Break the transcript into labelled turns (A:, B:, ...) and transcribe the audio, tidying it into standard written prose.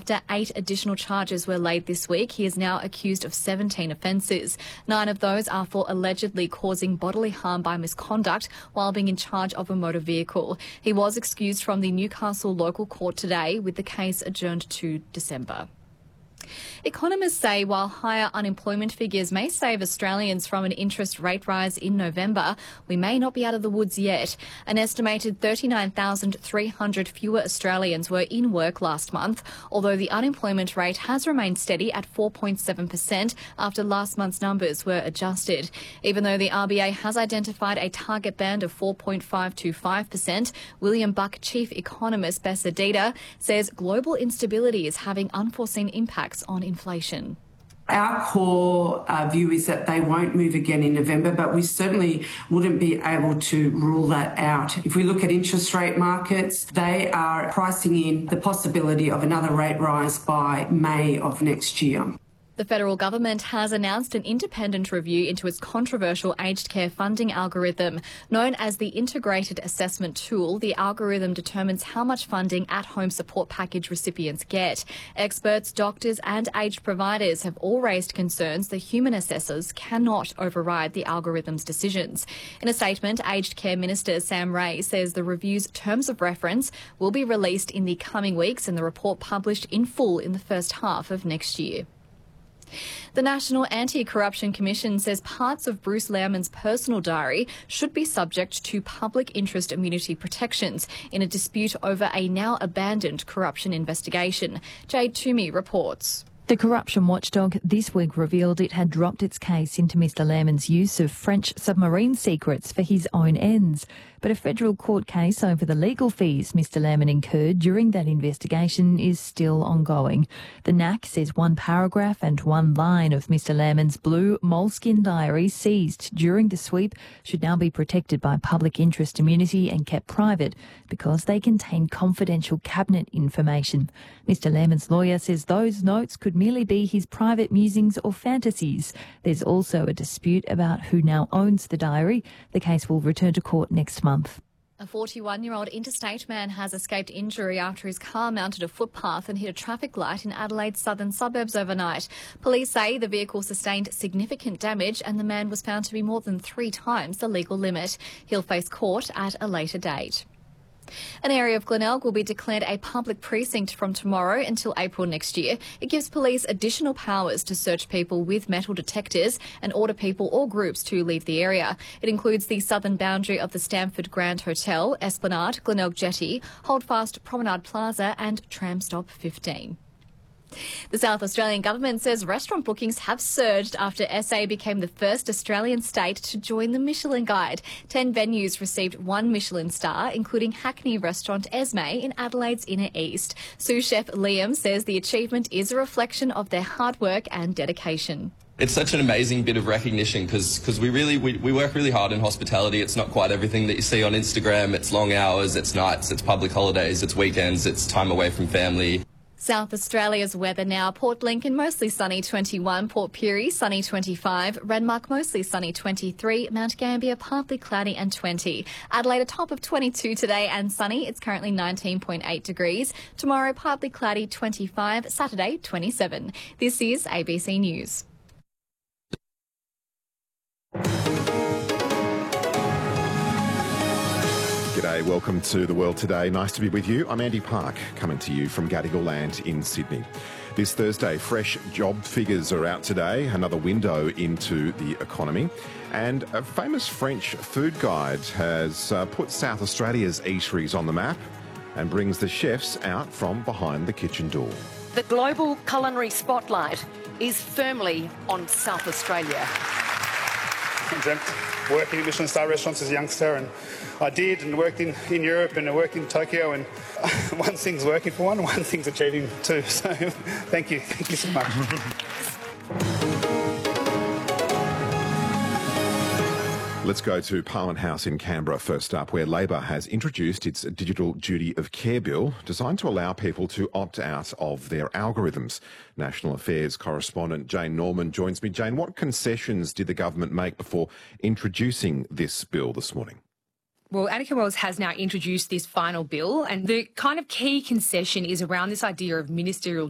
A: After 8 additional charges were laid this week, he is now accused of 17 offences. 9 of those are for allegedly causing bodily harm by misconduct while being in charge of a motor vehicle. He was excused from the Newcastle local court today, with the case adjourned to December. Economists say while higher unemployment figures may save Australians from an interest rate rise in November, we may not be out of the woods yet. An estimated 39,300 fewer Australians were in work last month, although the unemployment rate has remained steady at 4.7% after last month's numbers were adjusted. Even though the RBA has identified a target band of 4.5 to 5%, William Buck chief economist Bessa Dita says global instability is having unforeseen impacts on inflation.
B: Our core view is that they won't move again in November, but we certainly wouldn't be able to rule that out. If we look at interest rate markets, they are pricing in the possibility of another rate rise by May of next year.
A: The federal government has announced an independent review into its controversial aged care funding algorithm. Known as the Integrated Assessment Tool, the algorithm determines how much funding at-home support package recipients get. Experts, doctors and aged providers have all raised concerns the human assessors cannot override the algorithm's decisions. In a statement, Aged Care Minister Sam Ray says the review's terms of reference will be released in the coming weeks and the report published in full in the first half of next year. The National Anti-Corruption Commission says parts of Bruce Lehrmann's personal diary should be subject to public interest immunity protections in a dispute over a now abandoned corruption investigation. Jade Toomey reports.
C: The corruption watchdog this week revealed it had dropped its case into Mr Lehrmann's use of French submarine secrets for his own ends. But a federal court case over the legal fees Mr Lehrmann incurred during that investigation is still ongoing. The NAC says one paragraph and one line of Mr Lehrmann's blue moleskin diary seized during the sweep should now be protected by public interest immunity and kept private because they contain confidential cabinet information. Mr Lehrmann's lawyer says those notes could merely be his private musings or fantasies. There's also a dispute about who now owns the diary. The case will return to court next month.
A: A 41-year-old interstate man has escaped injury after his car mounted a footpath and hit a traffic light in Adelaide's southern suburbs overnight. Police say the vehicle sustained significant damage and the man was found to be more than 3 times the legal limit. He'll face court at a later date. An area of Glenelg will be declared a public precinct from tomorrow until April next year. It gives police additional powers to search people with metal detectors and order people or groups to leave the area. It includes the southern boundary of the Stamford Grand Hotel, Esplanade, Glenelg Jetty, Holdfast Promenade Plaza and Tram Stop 15. The South Australian government says restaurant bookings have surged after SA became the first Australian state to join the Michelin Guide. 10 venues received 1 Michelin star, including Hackney restaurant Esme in Adelaide's Inner East. Sous chef Liam says the achievement is a reflection of their hard work and dedication.
D: It's such an amazing bit of recognition because we work really hard in hospitality. It's not quite everything that you see on Instagram. It's long hours, it's nights, it's public holidays, it's weekends, it's time away from family.
A: South Australia's weather now. Port Lincoln mostly sunny 21, Port Pirie sunny 25, Renmark mostly sunny 23, Mount Gambier partly cloudy and 20. Adelaide a top of 22 today and sunny. It's currently 19.8 degrees. Tomorrow partly cloudy 25, Saturday 27. This is ABC News.
E: G'day, welcome to The World Today. Nice to be with you. I'm Andy Park, coming to you from Gadigal Land in Sydney. This Thursday, fresh job figures are out today, another window into the economy. And a famous French food guide has put South Australia's eateries on the map and brings the chefs out from behind the kitchen door.
F: The global culinary spotlight is firmly on South Australia.
G: I dreamt working in Michelin star restaurants as a youngster, and I did, and worked in Europe, and I worked in Tokyo, and one thing's working for one thing's achieving two. So thank you so much.
E: Let's go to Parliament House in Canberra first up, where Labor has introduced its Digital Duty of Care Bill, designed to allow people to opt out of their algorithms. National Affairs correspondent Jane Norman joins me. Jane, what concessions did the government make before introducing this bill this morning?
H: Well, Annika Wells has now introduced this final bill, and the kind of key concession is around this idea of ministerial